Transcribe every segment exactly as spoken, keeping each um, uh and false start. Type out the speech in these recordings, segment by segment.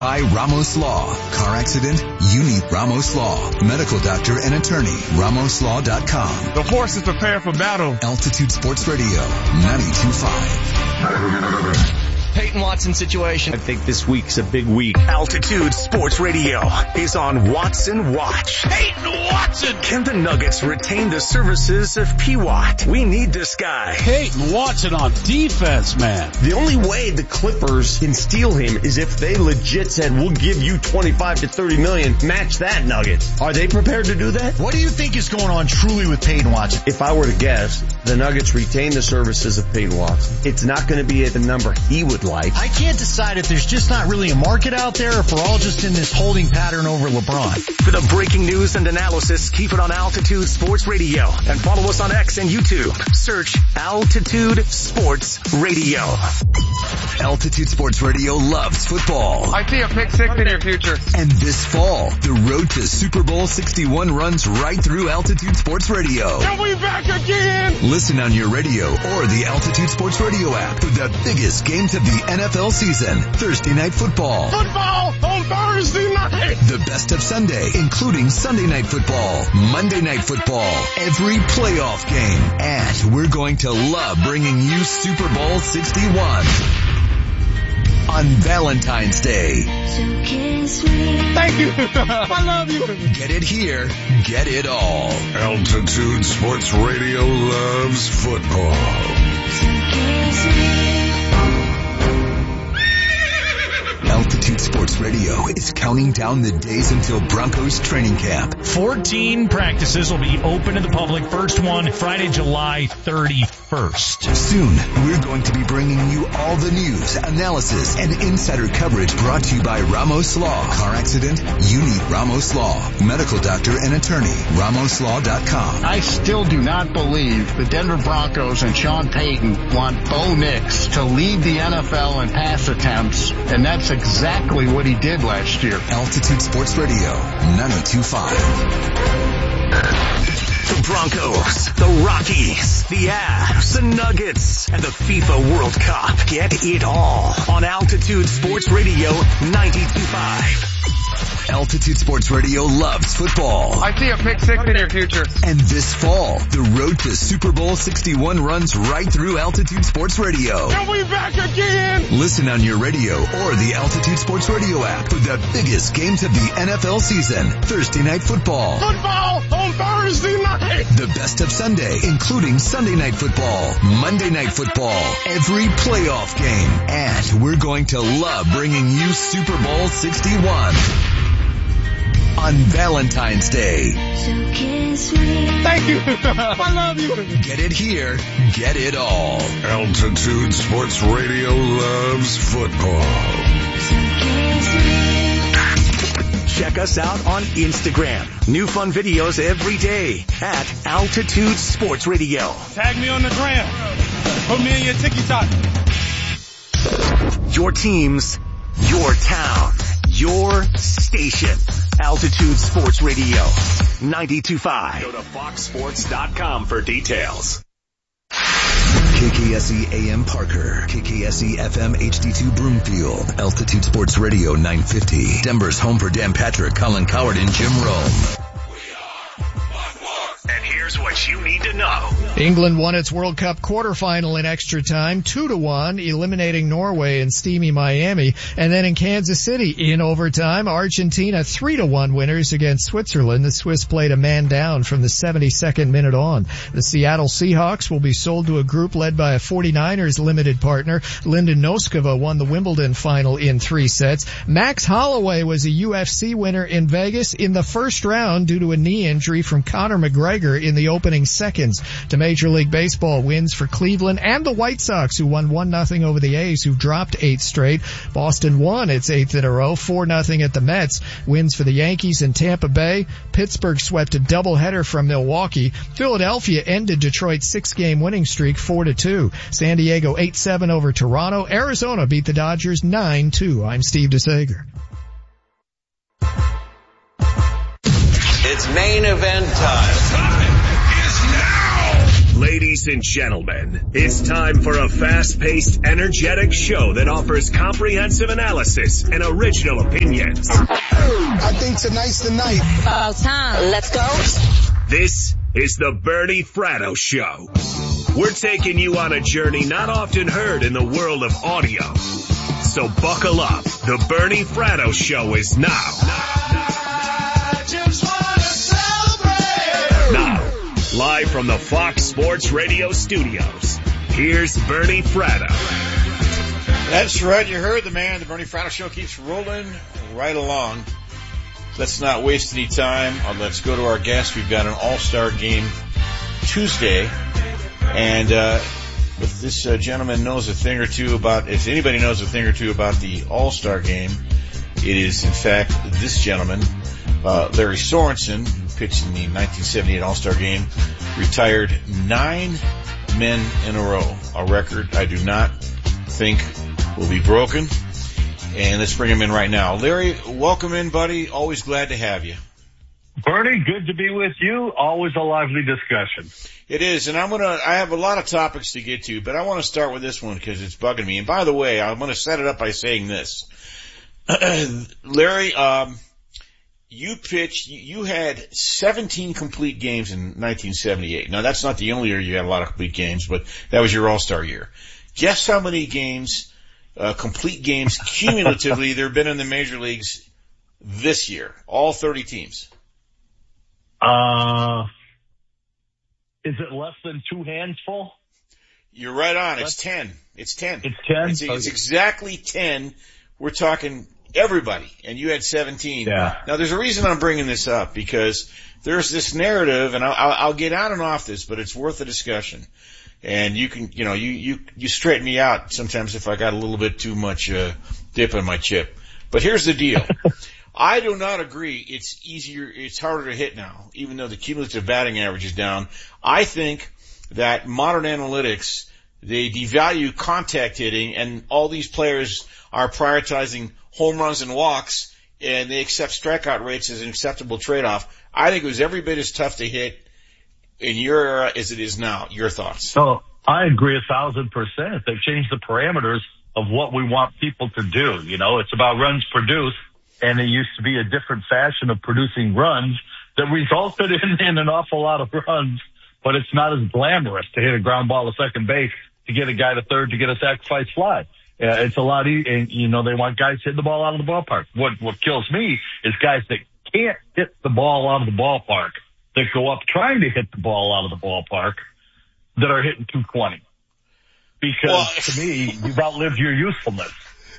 By Ramos Law. Car accident? You need Ramos Law. Medical doctor and attorney. Ramos Law dot com. The forces prepare for battle. Altitude Sports Radio, ninety-two point five. Peyton Watson situation. I think this week's a big week. Altitude Sports Radio is on Watson Watch. Peyton Watson! Can the Nuggets retain the services of P. Watt? We need this guy. Peyton Watson on defense, man. The only way the Clippers can steal him is if they legit said, we'll give you twenty-five to thirty million, match that, Nuggets. Are they prepared to do that? What do you think is going on truly with Peyton Watson? If I were to guess, the Nuggets retain the services of Peyton Watson. It's not going to be at the number he would like. I can't decide if there's just not really a market out there or if we're all just in this holding pattern over LeBron. For the breaking news and analysis, keep it on Altitude Sports Radio and follow us on X and YouTube. Search Altitude Sports Radio. Altitude Sports Radio loves football. I see a pick six in your future. And this fall, the road to Super Bowl sixty-one runs right through Altitude Sports Radio. And we back again! Listen on your radio or the Altitude Sports Radio app for the biggest games of the N F L season. Thursday night football. Football on Thursday night! The best of Sunday, including Sunday night football, Monday night football, every playoff game. And we're going to love bringing you Super Bowl sixty-one. On Valentine's Day. So kiss me. Thank you. I love you. Get it here. Get it all. Altitude Sports Radio loves football. So kiss me. Altitude Sports Radio is counting down the days until Broncos training camp. fourteen practices will be open to the public. First one, Friday, July thirty-first. Soon, we're going to be bringing you all the news, analysis, and insider coverage brought to you by Ramos Law. Car accident? You need Ramos Law. Medical doctor and attorney. Ramos Law dot com. I still do not believe the Denver Broncos and Sean Payton want Bo Nix to lead the N F L in pass attempts, and that's exactly what he did last year. Altitude Sports Radio, ninety-two point five. The Broncos, the Rockies, the Avs, the Nuggets, and the FIFA World Cup. Get it all on Altitude Sports Radio ninety-two point five. Altitude Sports Radio loves football. I see a pick six in your future. And this fall, the road to Super Bowl sixty-one runs right through Altitude Sports Radio. And we back again! Listen on your radio or the Altitude Sports Radio app for the biggest games of the N F L season. Thursday night football. Football on Thursday night! The best of Sunday, including Sunday night football, Monday night football, every playoff game. And we're going to love bringing you Super Bowl sixty-one. On Valentine's Day. So kiss me. Thank you. I love you. Get it here. Get it all. Altitude Sports Radio loves football. So kiss me. Check us out on Instagram. New fun videos every day at Altitude Sports Radio. Tag me on the gram. Put me in your TikTok. Your teams, your town, your station. Altitude Sports Radio, ninety-two point five. Go to fox sports dot com for details. K K S E A M Parker, K K S E F M H D two Broomfield, Altitude Sports Radio nine fifty. Denver's home for Dan Patrick, Colin Coward, and Jim Rome. And here's what you need to know. England won its World Cup quarterfinal in extra time, two to one, eliminating Norway in steamy Miami. And then in Kansas City in overtime, Argentina three to one winners against Switzerland. The Swiss played a man down from the seventy-second minute on. The Seattle Seahawks will be sold to a group led by a forty-niners limited partner. Linda Noskova won the Wimbledon final in three sets. Max Holloway was a U F C winner in Vegas in the first round due to a knee injury from Conor McGregor in the opening seconds. To Major League Baseball, wins for Cleveland and the White Sox, who won one nothing over the A's, who dropped eight straight. Boston won its eighth in a row, four nothing at the Mets. Wins for the Yankees and Tampa Bay. Pittsburgh swept a doubleheader from Milwaukee. Philadelphia ended Detroit's six-game winning streak four to two. San Diego eight seven over Toronto. Arizona beat the Dodgers nine two. I'm Steve DeSager. It's main event time. Time is now. Ladies and gentlemen, it's time for a fast-paced, energetic show that offers comprehensive analysis and original opinions. I think tonight's the night. About time. Let's go. This is the Bernie Fratto Show. We're taking you on a journey not often heard in the world of audio. So buckle up. The Bernie Fratto Show is now. I just wanna celebrate. Now, live from the Fox Sports Radio studios, here's Bernie Fratto. That's right, you heard the man. The Bernie Fratto Show keeps rolling right along. Let's not waste any time. Uh, let's go to our guest. We've got an all-star game Tuesday. And uh if this uh, gentleman knows a thing or two about, if anybody knows a thing or two about the all-star game, it is, in fact, this gentleman, uh Larry Sorensen, who pitched in the nineteen seventy-eight all-star game, retired nine men in a row, a record I do not think will be broken. And let's bring him in right now. Larry, welcome in, buddy. Always glad to have you. Bernie, good to be with you. Always a lively discussion. It is, and I'm gonna, I have a lot of topics to get to, but I want to start with this one because it's bugging me. And by the way, I'm gonna set it up by saying this. Larry, um, you pitched, you had seventeen complete games in nineteen seventy-eight. Now that's not the only year you had a lot of complete games, but that was your all-star year. Guess how many games, uh, complete games cumulatively there have been in the major leagues this year? All thirty teams. Uh, is it less than two hands full? You're right on. It's ten. It's ten. It's ten? It's, it's exactly ten. We're talking everybody, and you had seventeen. Yeah. Now, there's a reason I'm bringing this up, because there's this narrative, and I'll, I'll, I'll get on and off this, but it's worth a discussion. And you can, you know, you, you, you straighten me out sometimes if I got a little bit too much, uh, dip in my chip. But here's the deal. I do not agree it's easier, it's harder to hit now, even though the cumulative batting average is down. I think that modern analytics, they devalue contact hitting, and all these players are prioritizing home runs and walks, and they accept strikeout rates as an acceptable trade-off. I think it was every bit as tough to hit in your era as it is now. Your thoughts? So I agree a thousand percent. They've changed the parameters of what we want people to do. You know, it's about runs produced. And it used to be a different fashion of producing runs that resulted in, in an awful lot of runs, but it's not as glamorous to hit a ground ball to second base, to get a guy to third, to get a sacrifice fly. Uh, it's a lot easier, and, you know, they want guys hitting the ball out of the ballpark. What, what kills me is guys that can't hit the ball out of the ballpark, that go up trying to hit the ball out of the ballpark, that are hitting two twenty. Because well, to me, you've outlived your usefulness.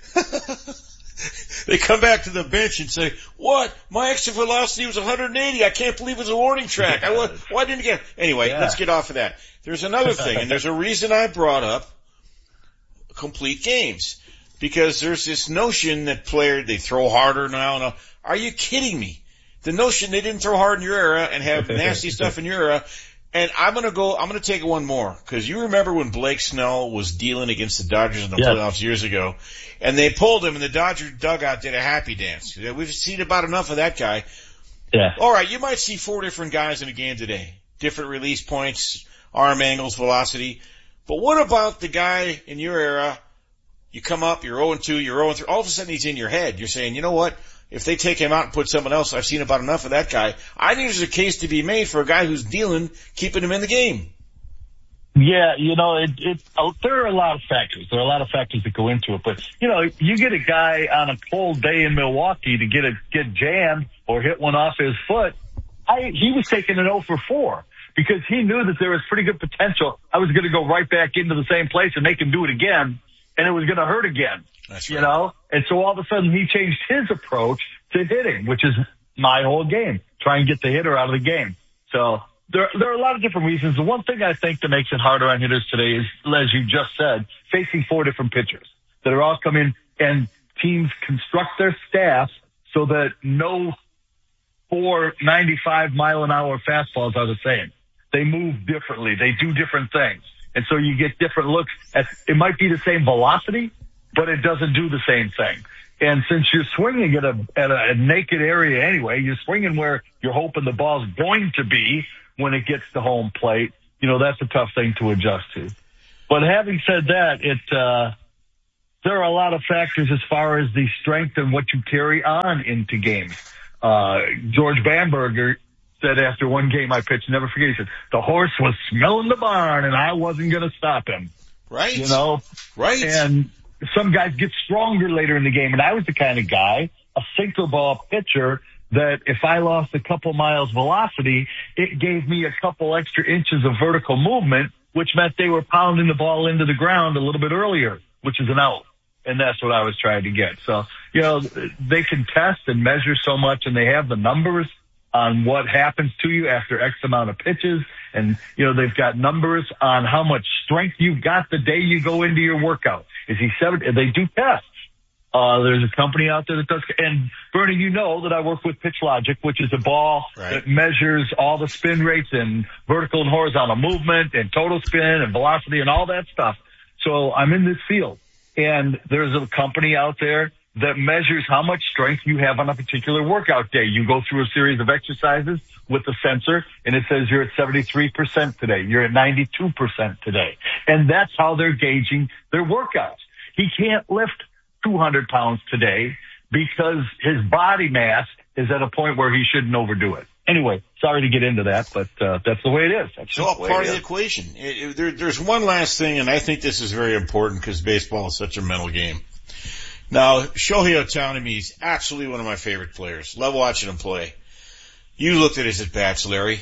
They come back to the bench and say, what? My exit velocity was one hundred eighty. I can't believe it's a warning track. I, why didn't you get, anyway, yeah. Let's get off of that. There's another thing, and there's a reason I brought up complete games. Because there's this notion that players, they throw harder now. And, uh, are you kidding me? The notion they didn't throw hard in your era and have nasty stuff in your era. And I'm gonna go, I'm gonna take one more. Cause you remember when Blake Snell was dealing against the Dodgers in the yes. playoffs years ago, and they pulled him and the Dodger dugout did a happy dance. We've seen about enough of that guy. Yeah. Alright, you might see four different guys in a game today. Different release points, arm angles, velocity. But what about the guy in your era? You come up, you're oh and two, you're oh and three, all of a sudden he's in your head. You're saying, you know what? If they take him out and put someone else, I've seen about enough of that guy. I think there's a case to be made for a guy who's dealing, keeping him in the game. Yeah, you know, it, it, uh, there are a lot of factors. There are a lot of factors that go into it. But, you know, you get a guy on a cold day in Milwaukee to get a, get jammed or hit one off his foot. I, he was taking an oh for four because he knew that there was pretty good potential. I was going to go right back into the same place and make him do it again, and it was going to hurt again. That's right. You know? And so all of a sudden he changed his approach to hitting, which is my whole game. Try and get the hitter out of the game. So there, there are a lot of different reasons. The one thing I think that makes it harder on hitters today is, as you just said, facing four different pitchers that are all coming, and teams construct their staff so that no four ninety-five mile an hour fastballs are the same. They move differently. They do different things. And so you get different looks at, it might be the same velocity, but it doesn't do the same thing. And since you're swinging at a, at a naked area anyway, you're swinging where you're hoping the ball's going to be when it gets to home plate. you know, that's a tough thing to adjust to. But having said that, it, uh, there are a lot of factors as far as the strength and what you carry on into games. Uh, George Bamberger said after one game I pitched, never forget, he said, the horse was smelling the barn and I wasn't going to stop him. Right. You know? Right. And some guys get stronger later in the game. And I was the kind of guy, a sinker ball pitcher, that if I lost a couple miles velocity, it gave me a couple extra inches of vertical movement, which meant they were pounding the ball into the ground a little bit earlier, which is an out. And that's what I was trying to get. So, you know, they can test and measure so much, and they have the numbers on what happens to you after X amount of pitches. And, you know, they've got numbers on how much strength you've got the day you go into your workout. Is he seven? They do tests. Uh, there's a company out there that does, and Bernie, you know that I work with Pitch Logic, which is a ball right. that measures all the spin rates and vertical and horizontal movement and total spin and velocity and all that stuff. So I'm in this field, and there's a company out there that measures how much strength you have on a particular workout day. You go through a series of exercises with the sensor, and it says you're at seventy-three percent today. You're at ninety-two percent today. And that's how they're gauging their workouts. He can't lift two hundred pounds today because his body mass is at a point where he shouldn't overdo it. Anyway, sorry to get into that, but uh, that's the way it is. That's it's all part of the equation. It, it, there, there's one last thing, and I think this is very important because baseball is such a mental game. Now, Shohei Ohtani is absolutely one of my favorite players. Love watching him play. You looked at his at-bats, Larry.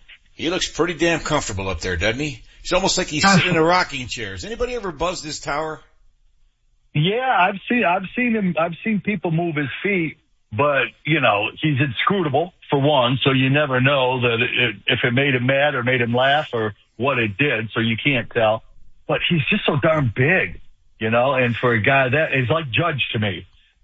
He looks pretty damn comfortable up there, doesn't he? He's almost like he's sitting in a rocking chair. Has anybody ever buzzed his tower? Yeah, I've seen, I've seen him, I've seen people move his feet, but, you know, he's inscrutable for one, so you never know that it, if it made him mad or made him laugh or what it did, so you can't tell. But he's just so darn big, you know, and for a guy that is like Judge to me.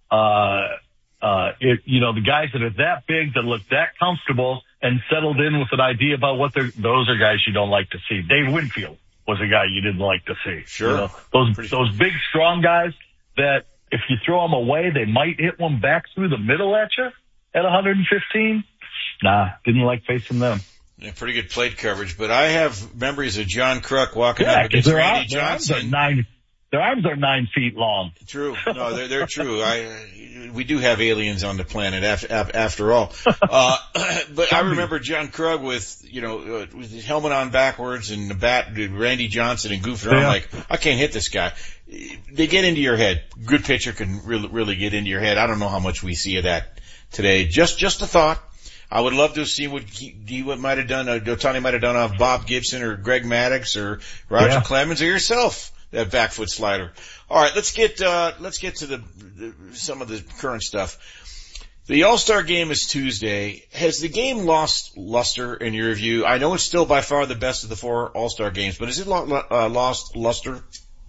Uh, uh, it, you know, the guys that are that big, that look that comfortable and settled in with an idea about what they're, those are guys you don't like to see. Dave Winfield was a guy you didn't like to see. Sure. You know, those, those big, strong guys that if you throw them away, they might hit one back through the middle at you at one hundred fifteen. Nah, didn't like facing them. Yeah, pretty good plate coverage, but I have memories of John Kruk walking yeah, up against their Randy arms, Johnson. Their arms, are nine, their arms are nine feet long. True. No, they're, they're true. I, we do have aliens on the planet after, after all. Uh, but I remember John Krug with, you know, uh, with his helmet on backwards and the bat, Randy Johnson and goofing around. Yeah. Like, I can't hit this guy. They get into your head. Good pitcher can really, really get into your head. I don't know how much we see of that today. Just, just a thought. I would love to see what he, he might have done, uh, Ohtani might have done off Bob Gibson or Greg Maddux or Roger yeah. Clemens or yourself, that back foot slider. All right, let's get, uh, let's get to the, the, some of the current stuff. The All-Star game is Tuesday. Has the game lost luster in your view? I know it's still by far the best of the four All-Star games, but has it lo- uh, lost luster?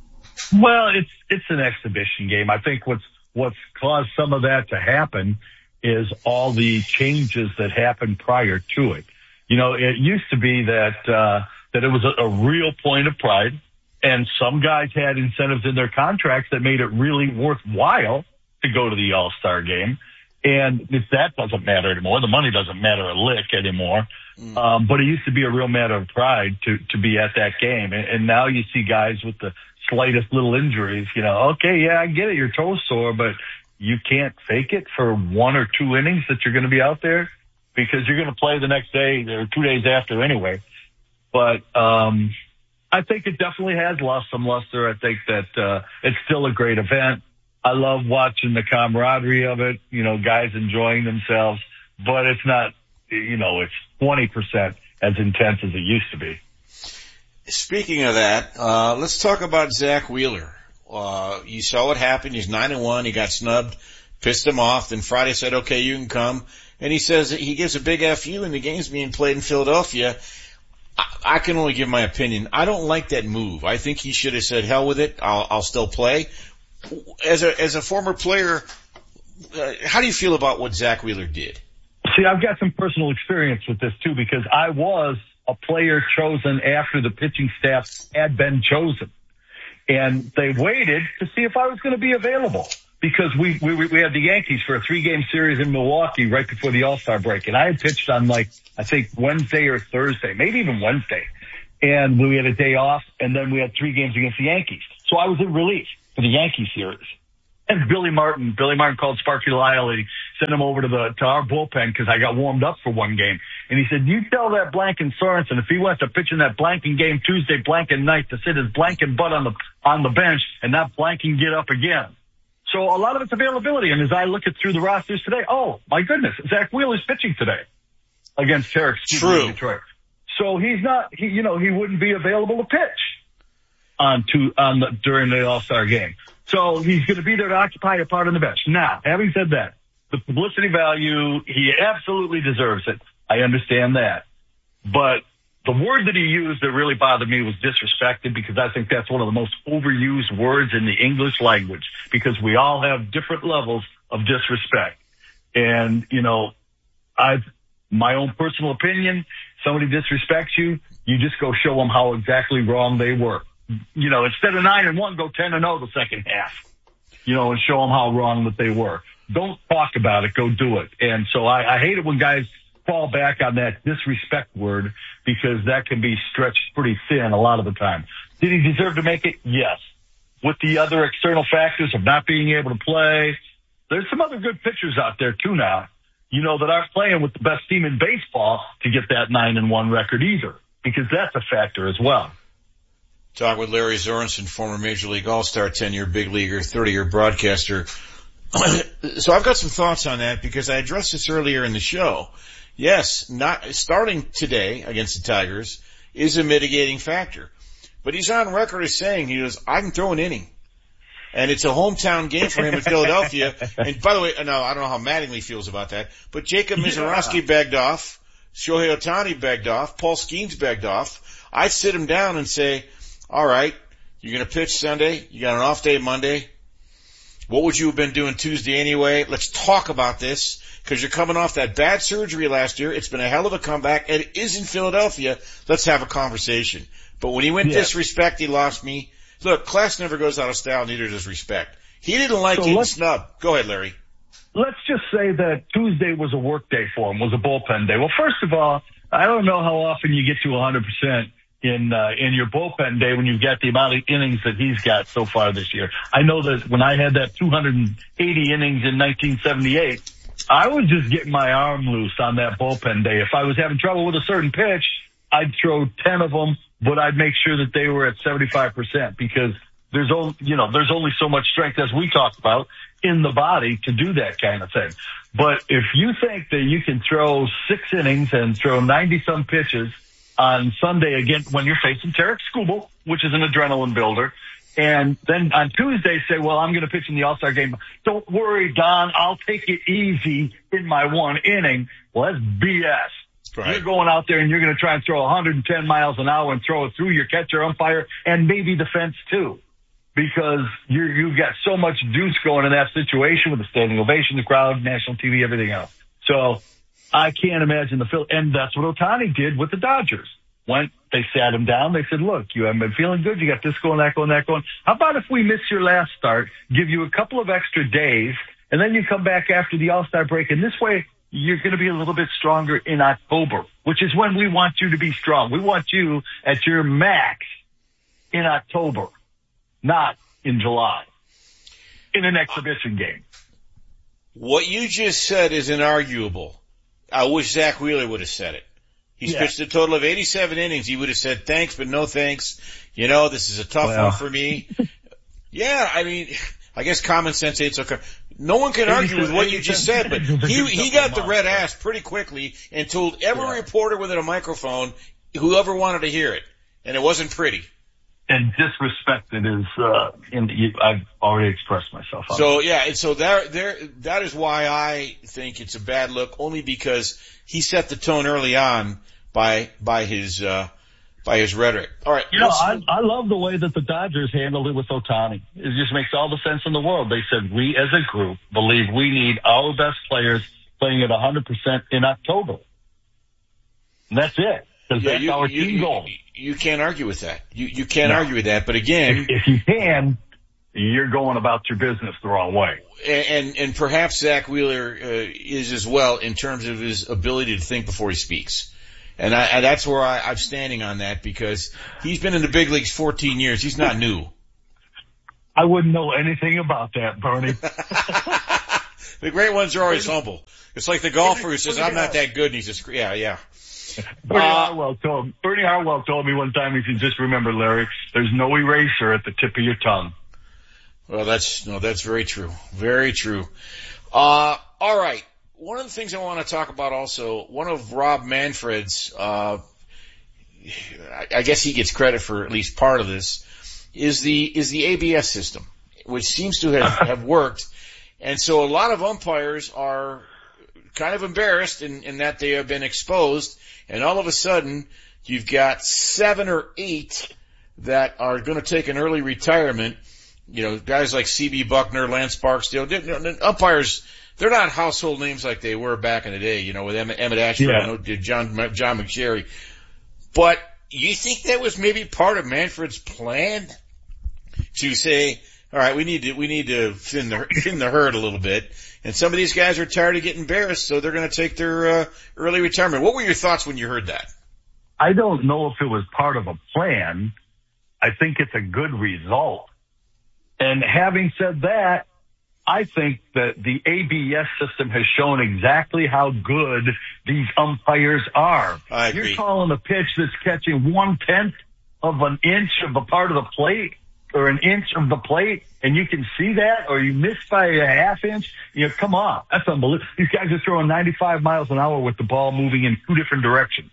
Well, it's, it's an exhibition game. I think what's, what's caused some of that to happen is all the changes that happened prior to it. You know, it used to be that, uh, that it was a, a real point of pride, and some guys had incentives in their contracts that made it really worthwhile to go to the All-Star game. And if that doesn't matter anymore, the money doesn't matter a lick anymore. Mm. Um, but it used to be a real matter of pride to, to be at that game. And, and now you see guys with the slightest little injuries, you know, okay, yeah, I get it, your toe's sore, but you can't fake it for one or two innings that you're going to be out there because you're going to play the next day or two days after anyway. But, um, I think it definitely has lost some luster. I think that, uh, it's still a great event. I love watching the camaraderie of it, you know, guys enjoying themselves, but it's not, you know, it's twenty percent as intense as it used to be. Speaking of that, uh, let's talk about Zach Wheeler. Uh, you saw what happened. He's nine and one. He got snubbed, pissed him off. Then Friday said, okay, you can come. And he says he gives a big F you and the game's being played in Philadelphia. I, I can only give my opinion. I don't like that move. I think he should have said, hell with it. I'll, I'll still play. As a, as a former player, uh, how do you feel about what Zach Wheeler did? See, I've got some personal experience with this too, because I was a player chosen after the pitching staff had been chosen. And they waited to see if I was going to be available because we, we, we had the Yankees for a three game series in Milwaukee right before the All-Star break. And I had pitched on like, I think Wednesday or Thursday, maybe even Wednesday. and we had a day off, and then we had three games against the Yankees. So I was in relief for the Yankee series. And Billy Martin, Billy Martin called Sparky Lyle. He sent him over to the to our bullpen because I got warmed up for one game. And he said, you tell that Blanken Sorensen if he wants to pitch in that Blanken game Tuesday, Blanken night, to sit his Blanken butt on the on the bench and not Blanken get up again. So a lot of it's availability. And as I look at through the rosters today, oh my goodness, Zach Wheeler's pitching today against Tarek True. Detroit. So he's not, he, you know, he wouldn't be available to pitch on to on the, during the All-Star game. So he's going to be there to occupy a part on the bench. Now, having said that, the publicity value, he absolutely deserves it. I understand that. But the word that he used that really bothered me was disrespected, because I think that's one of the most overused words in the English language, because we all have different levels of disrespect. And, you know, I've, my own personal opinion, somebody disrespects you, you just go show them how exactly wrong they were. You know, instead of nine and one, go ten and oh the second half, you know, and show them how wrong that they were. Don't talk about it, go do it. And so I, I hate it when guys fall back on that disrespect word, because that can be stretched pretty thin a lot of the time. Did he deserve to make it? Yes. With the other external factors of not being able to play, there's some other good pitchers out there too now, you know, that aren't playing with the best team in baseball to get that nine and one record either, because that's a factor as well. Talk with Larry Sorensen, former Major League All-Star, ten-year big leaguer, thirty-year broadcaster. So I've got some thoughts on that, because I addressed this earlier in the show. Yes, not starting today against the Tigers is a mitigating factor. But he's on record as saying, he goes, I can throw an inning. And it's a hometown game for him in Philadelphia. And by the way, no, I don't know how Mattingly feels about that, but Jacob Mizorowski begged off, Shohei Ohtani begged off, Paul Skeens begged off. I'd sit him down and say, all right, you're going to pitch Sunday. You got an off day Monday. What would you have been doing Tuesday anyway? Let's talk about this, because you're coming off that bad surgery last year. It's been a hell of a comeback, and it is in Philadelphia. Let's have a conversation. But when he went yeah. disrespect, he lost me. Look, class never goes out of style, neither does respect. He didn't like so getting snubbed. Go ahead, Larry. Let's just say that Tuesday was a work day for him, was a bullpen day. Well, first of all, I don't know how often you get to one hundred percent in uh, in your bullpen day when you've got the amount of innings that he's got so far this year. I know that when I had that two hundred eighty innings in nineteen seventy-eight, I was just getting my arm loose on that bullpen day. If I was having trouble with a certain pitch, I'd throw ten of them, but I'd make sure that they were at seventy-five percent, because there's only, you know, there's only so much strength, as we talked about, in the body to do that kind of thing. But if you think that you can throw six innings and throw ninety some pitches on Sunday again when you're facing Tarek Skubal, which is an adrenaline builder, and then on Tuesday say, well, I'm going to pitch in the All-Star game. Don't worry, Don, I'll take it easy in my one inning. Well, that's B S. Right. You're going out there and you're going to try and throw one hundred ten miles an hour and throw it through your catcher, umpire, and maybe the fence too, because you're, you've got so much juice going in that situation with the standing ovation, the crowd, national T V, everything else. So I can't imagine the Phil, and that's what Ohtani did with the Dodgers. Went, they sat him down. They said, look, you haven't been feeling good. You got this going, that going, that going. How about if we miss your last start, give you a couple of extra days, and then you come back after the All-Star break, and this way you're going to be a little bit stronger in October, which is when we want you to be strong. We want you at your max in October, not in July, in an exhibition game. What you just said is inarguable. I wish Zach Wheeler would have said it. He's yeah. pitched a total of eighty-seven innings. He would have said thanks, but no thanks. You know, this is a tough well. one for me. Yeah, I mean, I guess common sense ain't so okay. No one can argue with what you just said, but he he got the red ass pretty quickly and told every yeah. reporter with a microphone, whoever wanted to hear it, and it wasn't pretty. And disrespected is, uh, in, I've already expressed myself. On so, yeah, and so there, there, that is why I think it's a bad look, only because he set the tone early on by, by his, uh, by his rhetoric. All right. You know, I, I love the way that the Dodgers handled it with Ohtani. It just makes all the sense in the world. They said, we as a group believe we need our best players playing at one hundred percent in October. And that's it. Because yeah, that's you, our you, team you, goal. You can't argue with that. You you can't no. argue with that. But again, if, if you can, you're going about your business the wrong way. And and, and perhaps Zach Wheeler uh, is as well in terms of his ability to think before he speaks. And, I, and that's where I, I'm standing on that because he's been in the big leagues fourteen years. He's not new. I wouldn't know anything about that, Bernie. The great ones are always humble. It's like the golfer who says, I'm not that good, and he's just, yeah, yeah. Bernie, uh, Harwell told, Bernie Harwell told me one time, if you just remember, Larry, there's no eraser at the tip of your tongue. Well, that's, no, that's very true. Very true. Uh, all right. One of the things I want to talk about also, one of Rob Manfred's, uh, I, I guess he gets credit for at least part of this, is the, is the A B S system, which seems to have, have worked. And so a lot of umpires are kind of embarrassed in, in that they have been exposed, and all of a sudden you've got seven or eight that are going to take an early retirement. You know, guys like C B Buckner, Lance Barksdale, umpires, they're not household names like they were back in the day, you know, with Emmett, Emmett Ashford, yeah. you know, John, John McSherry. But you think that was maybe part of Manfred's plan to say, all right, we need to, we need to thin the, thin the herd a little bit. And some of these guys are tired of getting embarrassed, so they're going to take their, uh, early retirement. What were your thoughts when you heard that? I don't know if it was part of a plan. I think it's a good result. And having said that, I think that the A B S system has shown exactly how good these umpires are. I agree. You're calling a pitch that's catching one-tenth of an inch of a part of the plate or an inch of the plate, and you can see that, or you miss by a half inch. You know, come on. That's unbelievable. These guys are throwing ninety-five miles an hour with the ball moving in two different directions.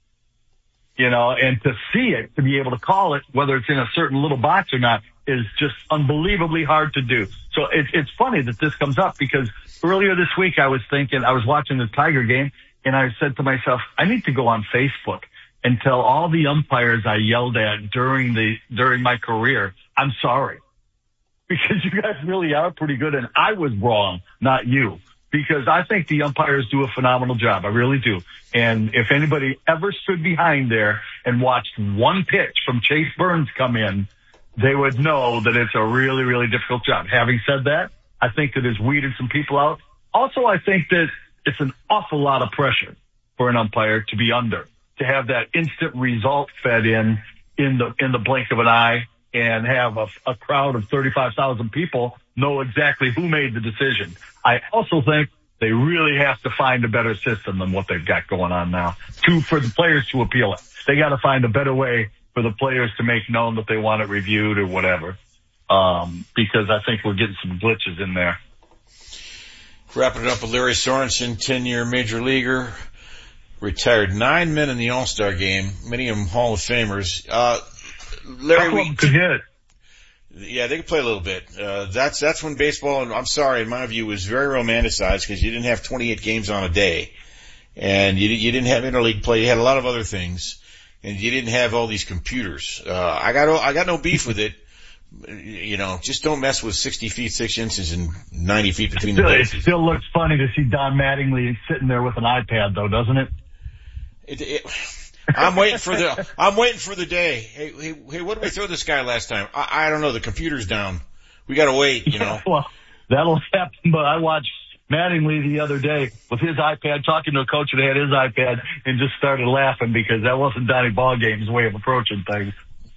You know, and to see it, to be able to call it, whether it's in a certain little box or not, is just unbelievably hard to do. So it's, it's funny that this comes up because earlier this week I was thinking, I was watching the Tiger game and I said to myself, I need to go on Facebook and tell all the umpires I yelled at during the, during my career, I'm sorry. Because you guys really are pretty good and I was wrong, not you. Because I think the umpires do a phenomenal job. I really do. And if anybody ever stood behind there and watched one pitch from Chase Burns come in, they would know that it's a really, really difficult job. Having said that, I think that it's weeded some people out. Also, I think that it's an awful lot of pressure for an umpire to be under, to have that instant result fed in, in the, in the blink of an eye and have a, a crowd of thirty-five thousand people know exactly who made the decision. I also think they really have to find a better system than what they've got going on now to, for the players to appeal it. They got to find a better way for the players to make known that they want it reviewed or whatever. Um, because I think we're getting some glitches in there. Wrapping it up with Larry Sorensen, ten-year major leaguer, retired nine men in the All-Star game, many of them Hall of Famers. Uh, Larry, we could hit. Yeah, they could play a little bit. Uh, that's, that's when baseball, and I'm sorry, in my view, was very romanticized because you didn't have twenty-eight games on a day. And you, you didn't have interleague play. You had a lot of other things. And you didn't have all these computers. Uh, I got, I got no beef with it. You know, just don't mess with sixty feet, six inches and ninety feet between still, the bases. It still looks funny to see Don Mattingly sitting there with an iPad though, doesn't it? It, it I'm waiting for the, I'm waiting for the day. Hey, hey, hey, what did we throw this guy last time? I, I don't know. The computer's down. We gotta wait, you know. Well, that'll happen, but I watched Mattingly the other day with his iPad talking to a coach that had his iPad and just started laughing because that wasn't Donnie Ballgame's way of approaching things.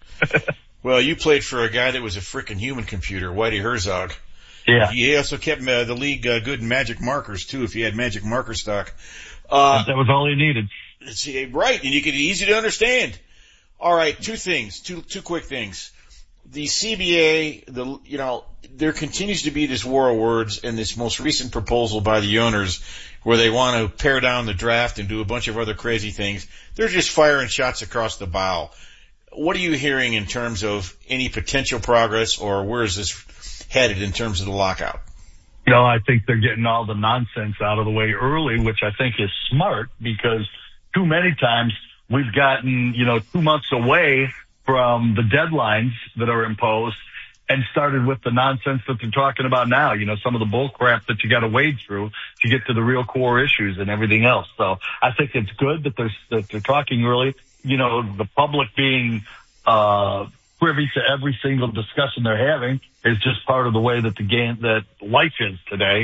Well, you played for a guy that was a frickin' human computer, Whitey Herzog. Yeah. He also kept uh, the league uh, good in magic markers too, if you had magic marker stock. Uh, that was all he needed. See, right, and you could easy to understand. All right, two things, two two quick things. The C B A, the you know, there continues to be this war of words and this most recent proposal by the owners where they want to pare down the draft and do a bunch of other crazy things. They're just firing shots across the bow. What are you hearing in terms of any potential progress, or where is this headed in terms of the lockout? You know, I think they're getting all the nonsense out of the way early, which I think is smart because too many times we've gotten, you know, two months away from the deadlines that are imposed and started with the nonsense that they're talking about now. You know, some of the bull crap that you got to wade through to get to the real core issues and everything else. So I think it's good that they're, that they're talking early. You know, the public being, uh, privy to every single discussion they're having is just part of the way that the game, that life is today.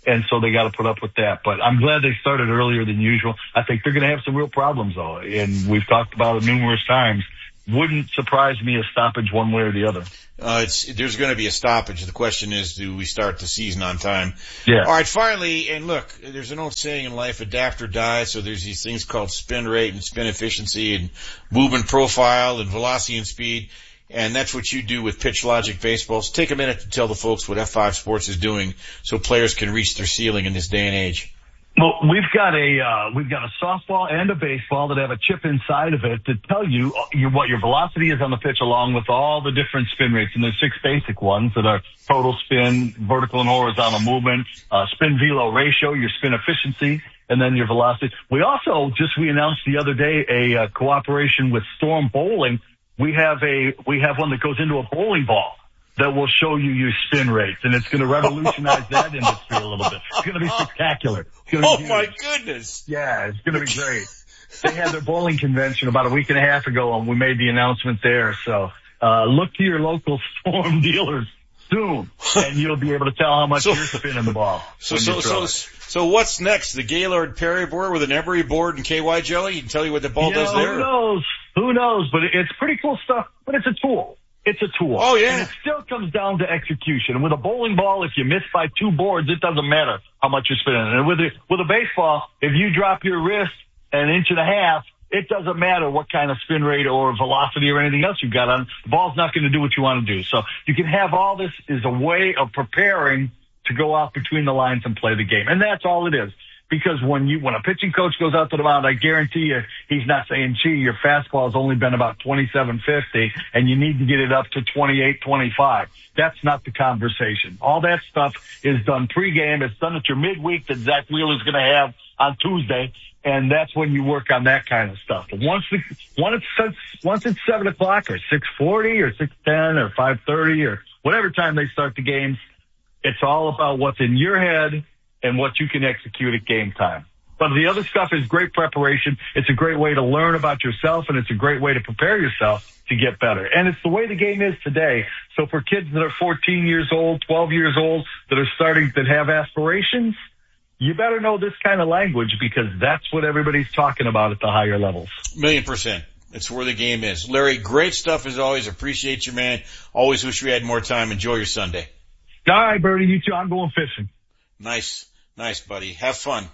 and so they got to put up with that. But I'm glad they started earlier than usual. I think they're going to have some real problems, though, and we've talked about it numerous times. Wouldn't surprise me a stoppage one way or the other. Uh, it's, there's going to be a stoppage. The question is, do we start the season on time? Yeah. All right, finally, and look, there's an old saying in life, adapt or die, so there's these things called spin rate and spin efficiency and movement profile and velocity and speed, and that's what you do with Pitch Logic Baseball. So take a minute to tell the folks what F five Sports is doing so players can reach their ceiling in this day and age. Well, we've got a uh, we've got a softball and a baseball that have a chip inside of it to tell you, you what your velocity is on the pitch, along with all the different spin rates. And there's six basic ones that are total spin, vertical and horizontal movement, uh, spin velo ratio, your spin efficiency, and then your velocity. We also just we announced the other day a uh, cooperation with Storm Bowling. We have a we have one that goes into a bowling ball that will show you your spin rates, and it's going to revolutionize that industry a little bit. It's going to be spectacular. It's going to oh be my goodness! Yeah, it's going to be great. They had their bowling convention about a week and a half ago, and we made the announcement there. So uh look to your local Storm dealers soon, and you'll be able to tell how much so, you're spinning the ball. So so so, so what's next? The Gaylord Perry board with an Emery board and K Y jelly? He can tell you what the ball you does know, there. Who knows? Who knows? But it's pretty cool stuff. But it's a tool. It's a tool. Oh, yeah. And it still comes down to execution. And with a bowling ball, if you miss by two boards, it doesn't matter how much you're spinning. And with a, with a baseball, if you drop your wrist an inch and a half, it doesn't matter what kind of spin rate or velocity or anything else you've got on. The ball's not going to do what you want to do. So you can have all this as a way of preparing to go out between the lines and play the game. And that's all it is. Because when you, when a pitching coach goes out to the mound, I guarantee you he's not saying, gee, your fastball has only been about twenty-seven fifty and you need to get it up to twenty-eight twenty-five. That's not the conversation. All that stuff is done pregame. It's done at your midweek that Zach Wheeler's going to have on Tuesday. And that's when you work on that kind of stuff. But once the, once it's, once it's seven o'clock or six forty or six ten or five thirty or whatever time they start the games, it's all about what's in your head and what you can execute at game time. But the other stuff is great preparation. It's a great way to learn about yourself, and it's a great way to prepare yourself to get better. And it's the way the game is today. So for kids that are fourteen years old, twelve years old, that are starting, that have aspirations, you better know this kind of language because that's what everybody's talking about at the higher levels. Million percent. It's where the game is. Larry, great stuff as always. Appreciate you, man. Always wish we had more time. Enjoy your Sunday. All right, Bernie, you too. I'm going fishing. Nice. Nice, buddy. Have fun.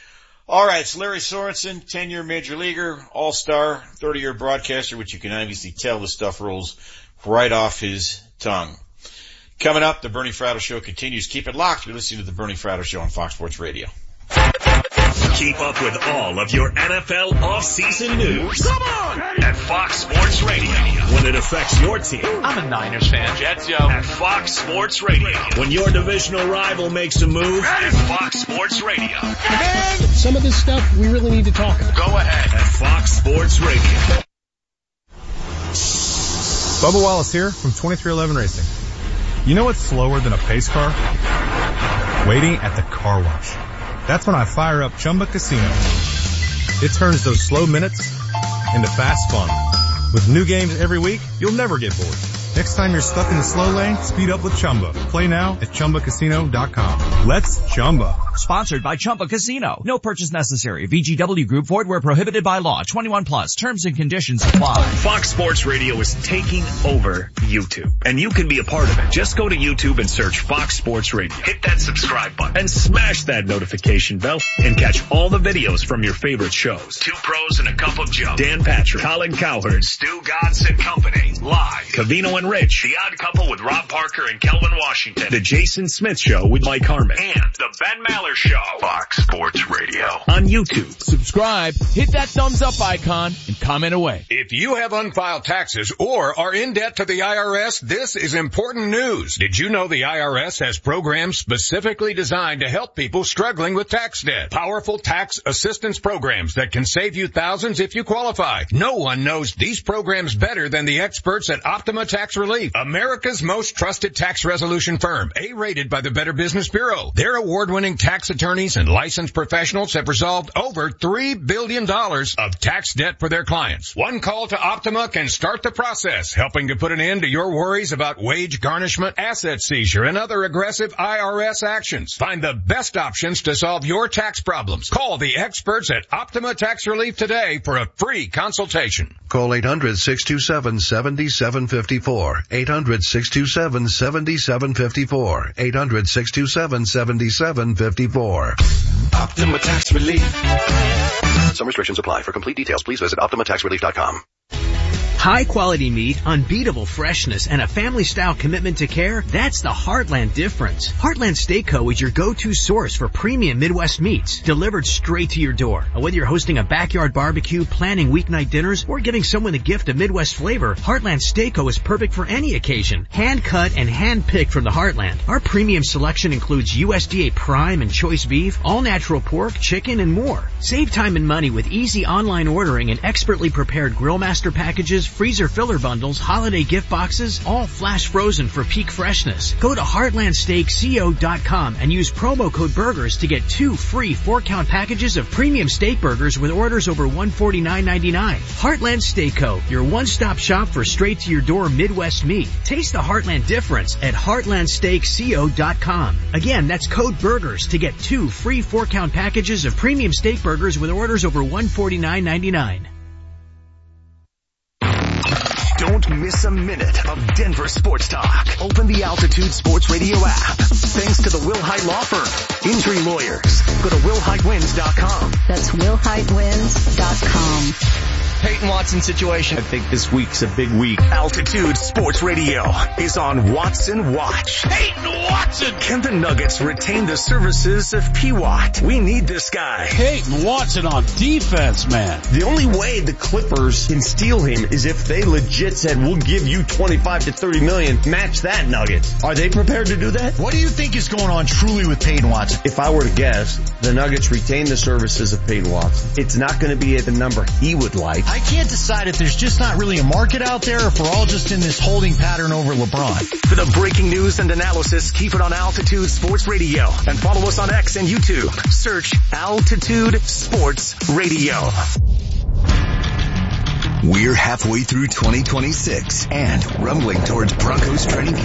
All right, it's Larry Sorensen, ten-year major leaguer, all-star, thirty-year broadcaster, which you can obviously tell the stuff rolls right off his tongue. Coming up, the Bernie Fratto Show continues. Keep it locked. You're listening to the Bernie Fratto Show on Fox Sports Radio. Keep up with all of your N F L off-season news. Come on! At Fox Sports Radio. When it affects your team. I'm a Niners fan. Jets, yo. At Fox Sports Radio. When your divisional rival makes a move. At Fox Sports Radio. Man, some of this stuff we really need to talk about. Go ahead. At Fox Sports Radio. Bubba Wallace here from twenty-three eleven Racing. You know what's slower than a pace car? Waiting at the car wash. That's when I fire up Chumba Casino. It turns those slow minutes into fast fun. With new games every week, you'll never get bored. Next time you're stuck in the slow lane, speed up with Chumba. Play now at Chumba Casino dot com. Let's Chumba. Sponsored by Chumba Casino. No purchase necessary. V G W Group. Void where prohibited by law. twenty-one plus. Terms and conditions apply. Fox Sports Radio is taking over YouTube, and you can be a part of it. Just go to YouTube and search Fox Sports Radio. Hit that subscribe button and smash that notification bell and catch all the videos from your favorite shows. Two Pros and a Cup of Joe. Dan Patrick, Colin Cowherd, Stu Godson Company. Live. Cavino and Rich. The Odd Couple with Rob Parker and Kelvin Washington. The Jason Smith Show with Mike Harmon. And the Ben Maller Show. Fox Sports Radio. On YouTube. Subscribe, hit that thumbs up icon, and comment away. If you have unfiled taxes or are in debt to the I R S, this is important news. Did you know the I R S has programs specifically designed to help people struggling with tax debt? Powerful tax assistance programs that can save you thousands if you qualify. No one knows these programs better than the experts at Optima Tax Tax Relief, America's most trusted tax resolution firm, A-rated by the Better Business Bureau. Their award-winning tax attorneys and licensed professionals have resolved over three billion dollars of tax debt for their clients. One call to Optima can start the process, helping to put an end to your worries about wage garnishment, asset seizure, and other aggressive I R S actions. Find the best options to solve your tax problems. Call the experts at Optima Tax Relief today for a free consultation. Call eight hundred, six two seven, seven seven five four. eight hundred, six two seven, seven seven five four. eight hundred, six two seven, seven seven five four. Optima Tax Relief. Some restrictions apply. For complete details, please visit optima tax relief dot com. High quality meat, unbeatable freshness, and a family-style commitment to care, that's the Heartland difference. Heartland Steak Co. is your go-to source for premium Midwest meats, delivered straight to your door. And whether you're hosting a backyard barbecue, planning weeknight dinners, or giving someone a gift of Midwest flavor, Heartland Steak Co. is perfect for any occasion. Hand-cut and hand-picked from the Heartland. Our premium selection includes U S D A prime and choice beef, all-natural pork, chicken, and more. Save time and money with easy online ordering and expertly prepared grill master packages, freezer filler bundles, holiday gift boxes, all flash frozen for peak freshness. Go to heartland steak co dot com and use promo code BURGERS to get two free four-count packages of premium steak burgers with orders over one hundred forty-nine ninety-nine. Heartland Steak Co., your one-stop shop for straight-to-your-door Midwest meat. Taste the Heartland difference at heartland steak co dot com. Again, that's code BURGERS to get two free four-count packages of premium steak burgers with orders over one hundred forty-nine ninety-nine. Don't miss a minute of Denver sports talk. Open the Altitude Sports Radio app. Thanks to the Wilhite Law Firm. Injury lawyers. Go to will hite wins dot com. That's will hite wins dot com. Peyton Watson situation. I think this week's a big week. Altitude Sports Radio is on Watson Watch. Peyton Watson! Can the Nuggets retain the services of P. Watt? We need this guy. Peyton Watson on defense, man. The only way the Clippers can steal him is if they legit said, we'll give you twenty-five to thirty million, match that, Nuggets. Are they prepared to do that? What do you think is going on truly with Peyton Watson? If I were to guess, the Nuggets retain the services of Peyton Watson. It's not going to be at the number he would like. I can't decide if there's just not really a market out there or if we're all just in this holding pattern over LeBron. For the breaking news and analysis, keep it on Altitude Sports Radio and follow us on X and YouTube. Search Altitude Sports Radio. We're halfway through twenty twenty-six and rumbling towards Broncos training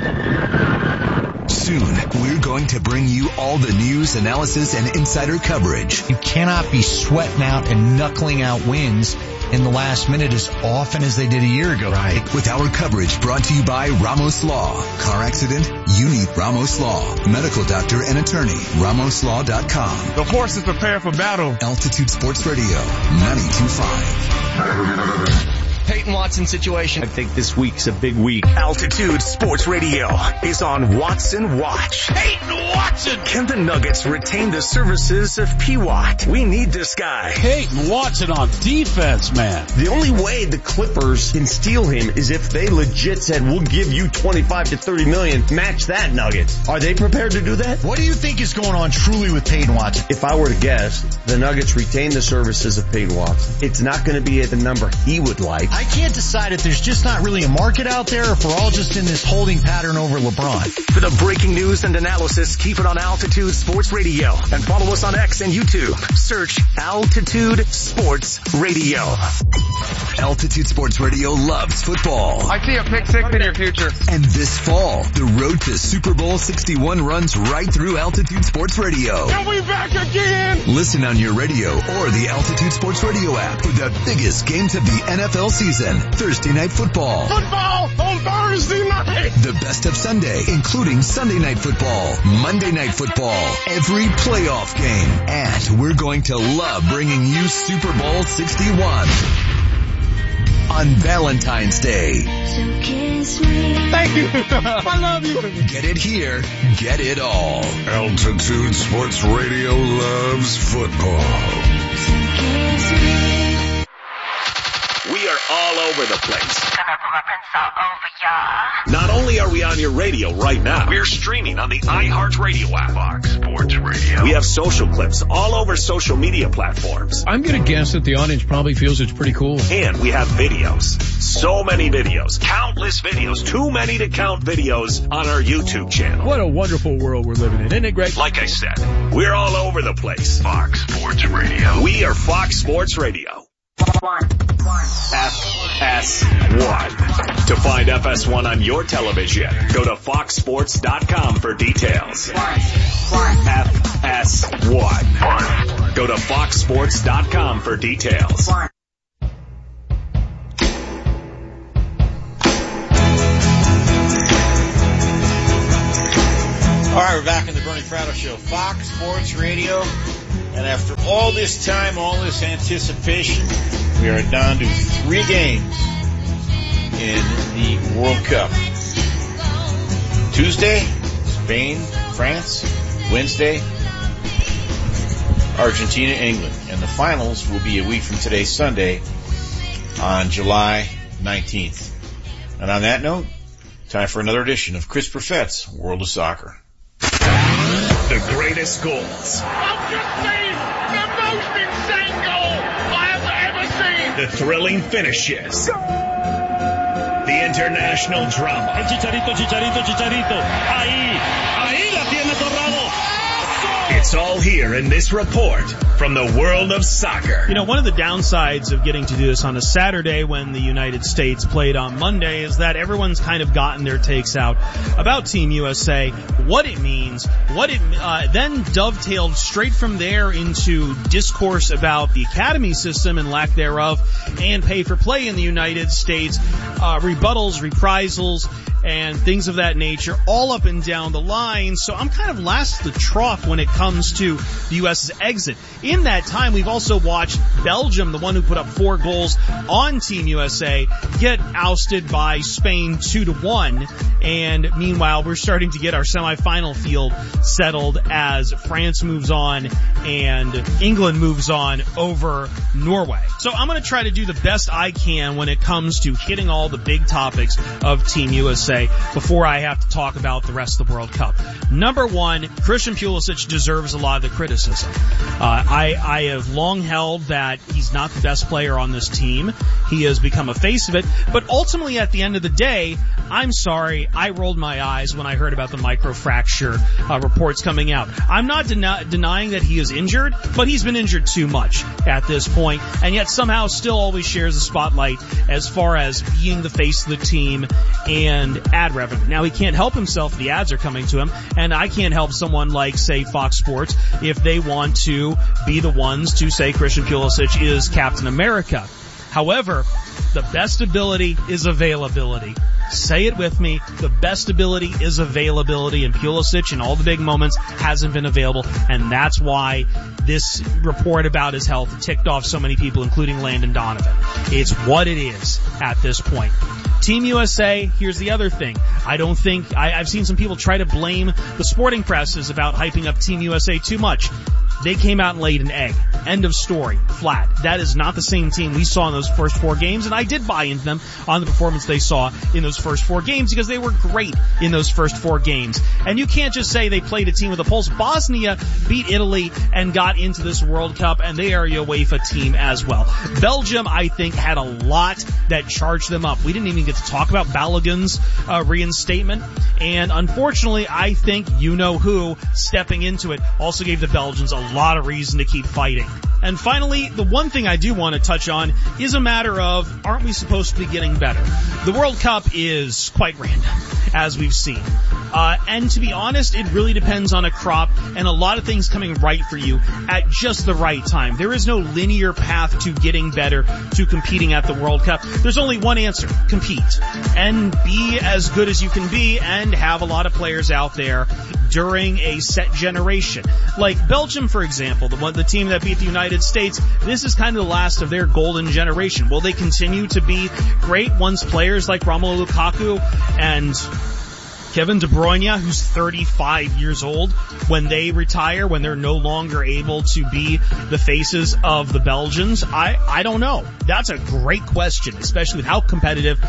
camp. Soon, we're going to bring you all the news, analysis, and insider coverage. You cannot be sweating out and knuckling out wins in the last minute as often as they did a year ago. Right. With our coverage brought to you by Ramos Law. Car accident? You need Ramos Law. Medical doctor and attorney. Ramos Law dot com. The horses prepare for battle. Altitude Sports Radio, ninety-two point five. Peyton Watson situation. I think this week's a big week. Altitude Sports Radio is on Watson Watch. Peyton Watson! Can the Nuggets retain the services of P. Watt? We need this guy. Peyton Watson on defense, man. The only way the Clippers can steal him is if they legit said, we'll give you twenty-five to thirty million, match that, Nuggets. Are they prepared to do that? What do you think is going on truly with Peyton Watson? If I were to guess, the Nuggets retain the services of Peyton Watson. It's not going to be at the number he would like. I can't decide if there's just not really a market out there or if we're all just in this holding pattern over LeBron. For the breaking news and analysis, keep it on Altitude Sports Radio and follow us on X and YouTube. Search Altitude Sports Radio. Altitude Sports Radio loves football. I see a pick six in your future. And this fall, the road to Super Bowl sixty-one runs right through Altitude Sports Radio. And we back again! Listen on your radio or the Altitude Sports Radio app for the biggest games of the N F L season. Thursday Night Football. Football on Thursday night. The best of Sunday, including Sunday Night Football, Monday Night Football, every playoff game. And we're going to love bringing you Super Bowl sixty-one on Valentine's Day. So kiss me. Thank you. I love you. Get it here. Get it all. Altitude Sports Radio loves football. So kiss me. We are all over the place. Not only are we on your radio right now, we're streaming on the iHeartRadio app. Fox Sports Radio. We have social clips all over social media platforms. I'm going to guess that the audience probably feels it's pretty cool. And we have videos. So many videos. Countless videos. Too many to count videos on our YouTube channel. What a wonderful world we're living in. Isn't it great? Like I said, we're all over the place. Fox Sports Radio. We are Fox Sports Radio. F S one. To find F S one on your television, go to fox sports dot com for details. F S one. Go to fox sports dot com for details. All right, we're back in the Bernie Fratto Show, Fox Sports Radio. And after all this time, all this anticipation, we are down to three games in the World Cup. Tuesday, Spain, France. Wednesday, Argentina, England. And the finals will be a week from today, Sunday, on July nineteenth. And on that note, time for another edition of Chris Perfett's World of Soccer. The greatest goals. I've just seen the most insane goal I have ever seen. The thrilling finishes. The international drama. El Chicharito, Chicharito, Chicharito. Ahí, ahí la tiene Torrado. It's all here in this report from the world of soccer. You know, one of the downsides of getting to do this on a Saturday when the United States played on Monday is that everyone's kind of gotten their takes out about Team U S A, what it means, what it uh, then dovetailed straight from there into discourse about the academy system and lack thereof, and pay for play in the United States, uh, rebuttals, reprisals, and things of that nature, all up and down the line. So I'm kind of last the trough when it comes to the U S's exit. In that time, we've also watched Belgium, the one who put up four goals on Team U S A, get ousted by Spain two to one. And meanwhile, we're starting to get our semifinal field settled as France moves on and England moves on over Norway. So I'm going to try to do the best I can when it comes to hitting all the big topics of Team U S A before I have to talk about the rest of the World Cup. Number one, Christian Pulisic deserves a lot of the criticism. Uh, I, I have long held that he's not the best player on this team. He has become a face of it. But ultimately, at the end of the day, I'm sorry, I rolled my eyes when I heard about the microfracture uh, reports coming out. I'm not den- denying that he is injured, but he's been injured too much at this point, and yet somehow still always shares the spotlight as far as being the face of the team and ad revenue. Now, he can't help himself. The ads are coming to him, and I can't help someone like, say, Fox Sports if they want to be the ones to say Christian Pulisic is Captain America. However, the best ability is availability. Say it with me. The best ability is availability, and Pulisic in all the big moments hasn't been available, and that's why this report about his health ticked off so many people, including Landon Donovan. It's what it is at this point. Team U S A, here's the other thing. I don't think, I, I've seen some people try to blame the sporting presses about hyping up Team U S A too much. They came out and laid an egg. End of story. Flat. That is not the same team we saw in those first four games, and I did buy into them on the performance they saw in those first four games because they were great in those first four games. And you can't just say they played a team with a pulse. Bosnia beat Italy and got into this World Cup, and they are a UEFA team as well. Belgium, I think, had a lot that charged them up. We didn't even get to talk about Balogun's uh, reinstatement, and unfortunately, I think you-know-who stepping into it also gave the Belgians a lot of reason to keep fighting. And finally, the one thing I do want to touch on is a matter of, aren't we supposed to be getting better? The World Cup is quite random, as we've seen. Uh, and to be honest, it really depends on a crop and a lot of things coming right for you at just the right time. There is no linear path to getting better, to competing at the World Cup. There's only one answer: compete. And be as good as you can be and have a lot of players out there during a set generation. Like Belgium, for example, the one, the team that beat the United States, this is kind of the last of their golden generation. Will they continue to be great once players like Romelu Lukaku and Kevin De Bruyne, who's thirty-five years old, when they retire, when they're no longer able to be the faces of the Belgians? I, I don't know. That's a great question, especially with how competitive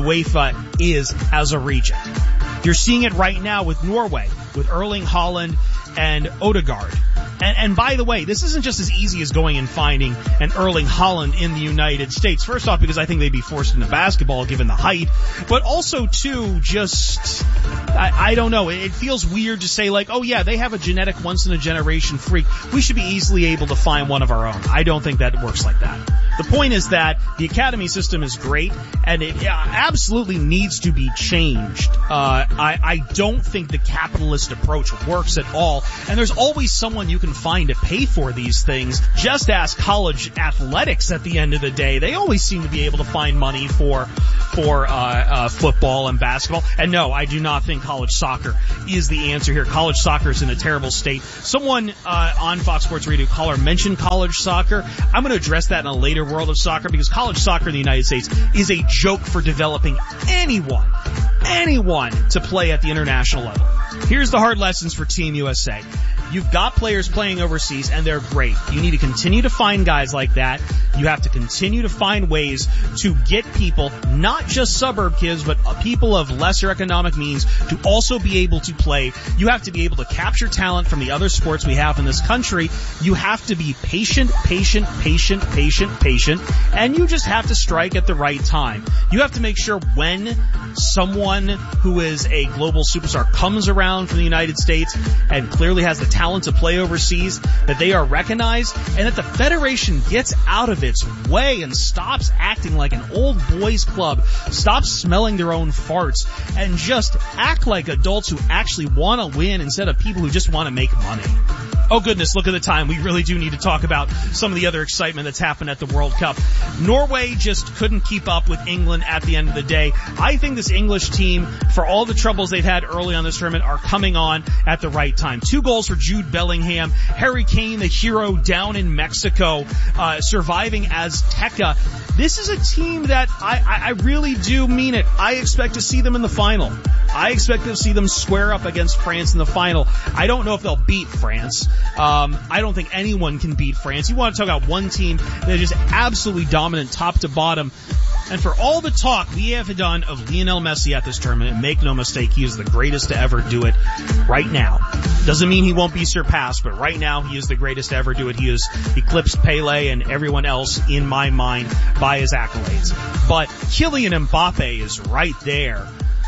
UEFA is as a region. You're seeing it right now with Norway, with Erling Haaland and Odegaard. And, and by the way, this isn't just as easy as going and finding an Erling Haaland in the United States. First off, because I think they'd be forced into basketball given the height, but also too, just, I, I don't know, it, it feels weird to say like, oh yeah, they have a genetic once in a generation freak. We should be easily able to find one of our own. I don't think that works like that. The point is that the academy system is great, and it absolutely needs to be changed. Uh, I, I don't think the capitalist approach works at all, and there's always someone you can find to pay for these things. Just ask college athletics at the end of the day. They always seem to be able to find money for for uh, uh football and basketball. And no, I do not think college soccer is the answer here. College soccer is in a terrible state. Someone uh on Fox Sports Radio caller mentioned college soccer. I'm going to address that in a later world of soccer, because college soccer in the United States is a joke for developing anyone, anyone to play at the international level. Here's the hard lessons for Team U S A. You've got players playing overseas, and they're great. You need to continue to find guys like that. You have to continue to find ways to get people, not just suburb kids, but people of lesser economic means, to also be able to play. You have to be able to capture talent from the other sports we have in this country. You have to be patient, patient, patient, patient, patient, and you just have to strike at the right time. You have to make sure when someone who is a global superstar comes around from the United States and clearly has the talent to play overseas, that they are recognized, and that the federation gets out of its way and stops acting like an old boys club, stops smelling their own farts, and just act like adults who actually want to win instead of people who just want to make money. Oh goodness, look at the time. We really do need to talk about some of the other excitement that's happened at the World Cup. Norway just couldn't keep up with England at the end of the day. I think this English team, for all the troubles they've had early on this tournament, are coming on at the right time. Two goals for Jude Bellingham. Harry Kane, the hero down in Mexico, uh, surviving Azteca. This is a team that I, I, I really do mean it. I expect to see them in the final. I expect to see them square up against France in the final. I don't know if they'll beat France. Um, I don't think anyone can beat France. You want to talk about one team that is just absolutely dominant top to bottom. And for all the talk we have done of Lionel Messi at this tournament, and make no mistake, he is the greatest to ever do it right now. Doesn't mean he won't be surpassed, but right now he is the greatest to ever do it. He has eclipsed Pele and everyone else in my mind by his accolades. But Kylian Mbappe is right there.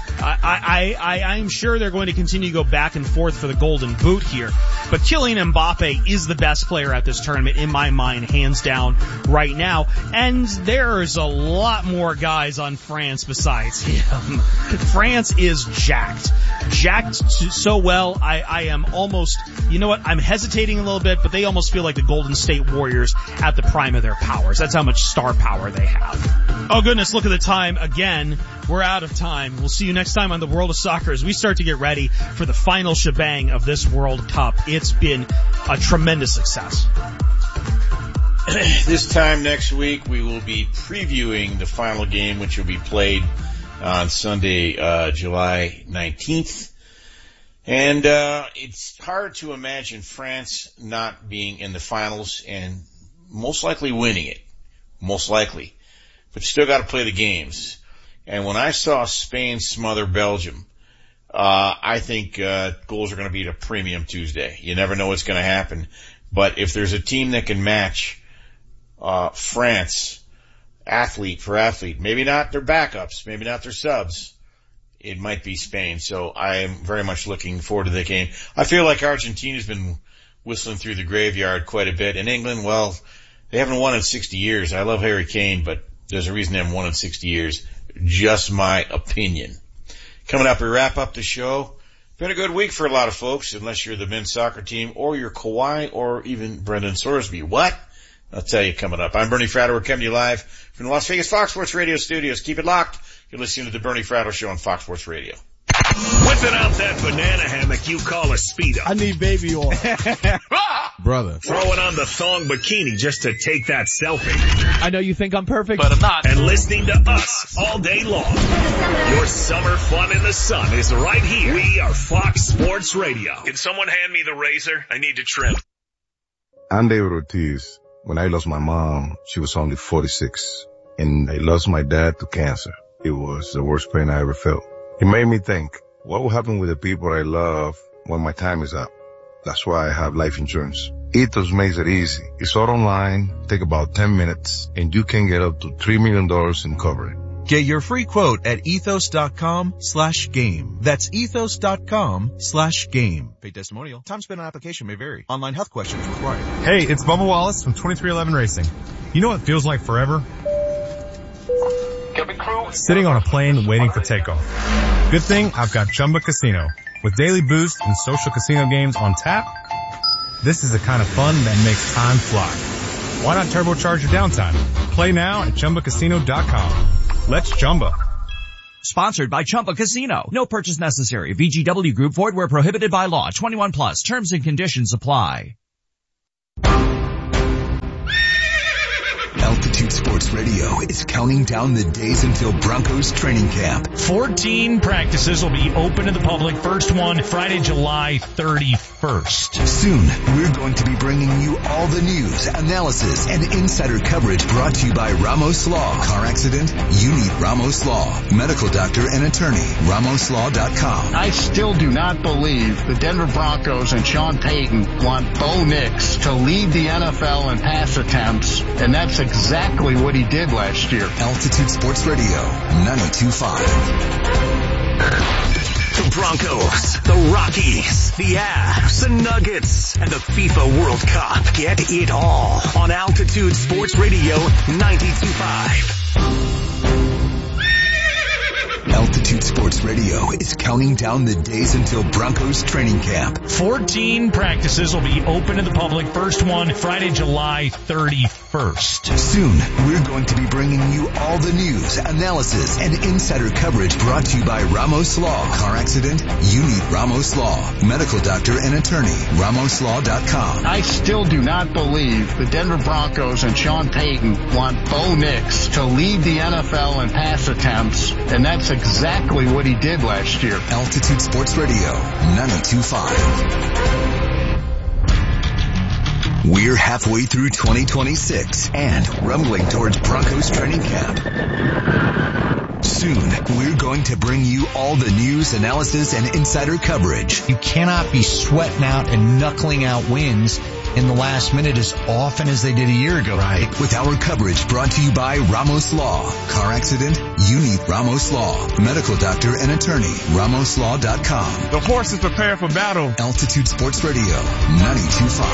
I, I, I, I'm sure they're going to continue to go back and forth for the golden boot here. But Kylian Mbappe is the best player at this tournament in my mind, hands down, right now. And there's a lot more guys on France besides him. France is jacked. Jacked so well, I, I am almost, you know what, I'm hesitating a little bit, but they almost feel like the Golden State Warriors at the prime of their powers. That's how much star power they have. Oh goodness, look at the time again. We're out of time. We'll see you next time on the World of Soccer as we start to get ready for the final shebang of this World Cup. It's been a tremendous success. This time next week, we will be previewing the final game, which will be played on Sunday, uh, July nineteenth. And, uh, it's hard to imagine France not being in the finals and most likely winning it. Most likely. But you still gotta play the games. And when I saw Spain smother Belgium, uh, I think, uh, goals are gonna be at a premium Tuesday. You never know what's gonna happen. But if there's a team that can match, uh, France, athlete for athlete, maybe not their backups, maybe not their subs, it might be Spain. So I am very much looking forward to the game. I feel like Argentina's been whistling through the graveyard quite a bit. And England, well, they haven't won in sixty years. I love Harry Kane, but there's a reason they haven't won in sixty years. Just my opinion. Coming up, we wrap up the show. Been a good week for a lot of folks, unless you're the men's soccer team or you're Kawhi or even Brendan Sorsby. What? I'll tell you coming up. I'm Bernie Fratto. We're coming to you live from the Las Vegas Fox Sports Radio studios. Keep it locked. You're listening to the Bernie Fratto Show on Fox Sports Radio. Whipping out that banana hammock you call a Speedo. I need baby oil. Brother. Throwing on the thong bikini just to take that selfie. I know you think I'm perfect, but I'm not. And listening to us all day long. Your summer fun in the sun is right here. We are Fox Sports Radio. Can someone hand me the razor? I need to trim. I'm David Ortiz. When I lost my mom, she was only forty-six. And I lost my dad to cancer. It was the worst pain I ever felt. It made me think, what will happen with the people I love when my time is up? That's why I have life insurance. Ethos makes it easy. It's all online, take about ten minutes, and you can get up to three million dollars in coverage. Get your free quote at ethos.com slash game. That's ethos.com slash game. Paid testimonial. Time spent on application may vary. Online health questions required. Hey, it's Bubba Wallace from twenty-three eleven Racing. You know what feels like forever? Sitting on a plane waiting for takeoff. Good thing I've got Chumba Casino. With daily boosts and social casino games on tap, this is the kind of fun that makes time fly. Why not turbocharge your downtime? Play now at Chumba Casino dot com. Let's Chumba. Sponsored by Chumba Casino. No purchase necessary. V G W Group. Void where prohibited by law. twenty-one plus. Terms and conditions apply. Altitude Sports Radio is counting down the days until Broncos training camp. fourteen practices will be open to the public. First one, Friday, July thirty-first. Soon, we're going to be bringing you all the news, analysis, and insider coverage brought to you by Ramos Law. Car accident? You need Ramos Law. Medical doctor and attorney. Ramos Law dot com. I still do not believe the Denver Broncos and Sean Payton want Bo Nix to lead the N F L in pass attempts, and that's exactly what he did last year. Altitude Sports Radio, ninety-two point five. The Broncos, the Rockies, the Avs, the Nuggets, and the FIFA World Cup. Get it all on Altitude Sports Radio ninety-two point five. Altitude Sports Radio is counting down the days until Broncos training camp. fourteen practices will be open to the public. First one, Friday, July thirty-first. Soon, we're going to be bringing you all the news, analysis, and insider coverage brought to you by Ramos Law. Car accident? You need Ramos Law. Medical doctor and attorney. Ramos Law dot com. I still do not believe the Denver Broncos and Sean Payton want Bo Nix to lead the N F L in pass attempts, and that's exactly what he did last year. Altitude Sports Radio, ninety-two point five. We're halfway through twenty twenty-six and rumbling towards Broncos training camp. Soon, we're going to bring you all the news, analysis, and insider coverage. You cannot be sweating out and knuckling out wins in the last minute as often as they did a year ago. Right. With our coverage brought to you by Ramos Law. Car accident? You need Ramos Law. Medical doctor and attorney. Ramos Law dot com. The horse is prepared for battle. Altitude Sports Radio, ninety-two point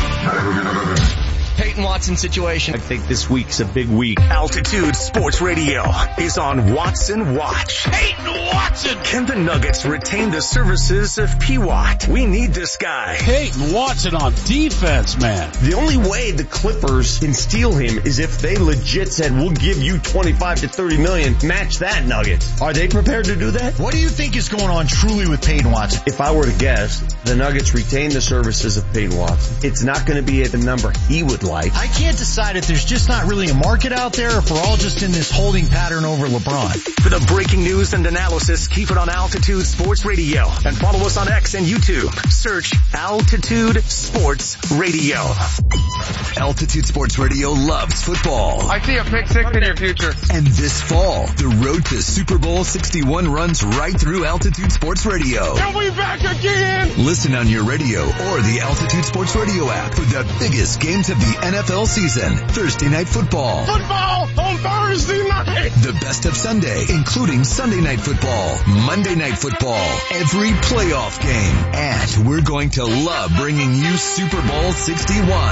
five. Peyton Watson situation. I think this week's a big week. Altitude Sports Radio is on Watson Watch. Peyton Watson! Can the Nuggets retain the services of P. Watt? We need this guy. Peyton Watson on defense, man. The only way the Clippers can steal him is if they legit said, we'll give you twenty-five to thirty million, match that, Nuggets. Are they prepared to do that? What do you think is going on truly with Peyton Watson? If I were to guess, the Nuggets retain the services of Peyton Watson. It's not going to be at the number he would like. I can't decide if there's just not really a market out there or if we're all just in this holding pattern over LeBron. For the breaking news and analysis, keep it on Altitude Sports Radio and follow us on X and YouTube. Search Altitude Sports Radio. Altitude Sports Radio loves football. I see a pick six in your future. And this fall, the road to Super Bowl sixty-one runs right through Altitude Sports Radio. And we back again! Listen on your radio or the Altitude Sports Radio app for the biggest games of the N F L season. Thursday Night Football. Football on Thursday night. The best of Sunday, including Sunday Night Football, Monday Night Football, every playoff game. And we're going to love bringing you Super Bowl sixty-one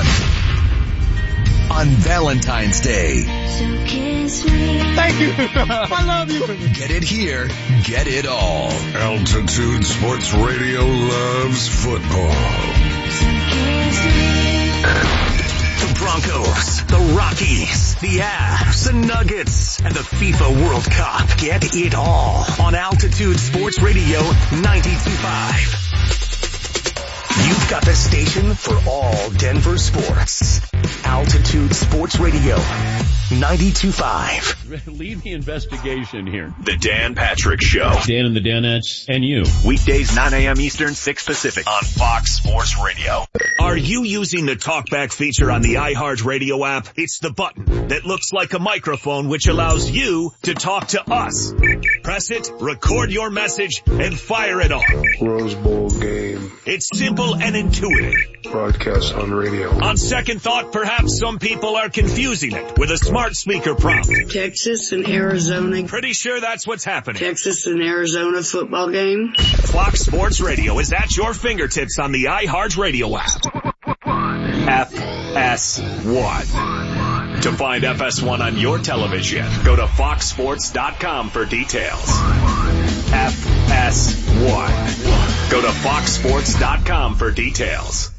on Valentine's Day. So kiss me. Thank you. I love you. Get it here. Get it all. Altitude Sports Radio loves football. So kiss me. The Broncos, the Rockies. Rockies, the Avs, the Nuggets, and the FIFA World Cup. Get it all on Altitude Sports Radio ninety-two point five. You've got the station for all Denver sports. Altitude Sports Radio ninety-two point five. Lead the investigation here. The Dan Patrick Show. Dan and the Danettes and you. Weekdays nine a.m. Eastern, six Pacific on Fox Sports Radio. Are you using the talkback feature on the iHeartRadio app? It's the button that looks like a microphone which allows you to talk to us. Press it, record your message, and fire it off. Rose Bowl game. It's simple and intuitive. Broadcast on radio. On second thought, perhaps some people are confusing it with a smart speaker prompt. Texas and Arizona. Pretty sure that's what's happening. Texas and Arizona football game. Fox Sports Radio is at your fingertips on the iHeartRadio app. F S one. To find F S one on your television, go to fox sports dot com for details. F S one. Go to fox sports dot com for details.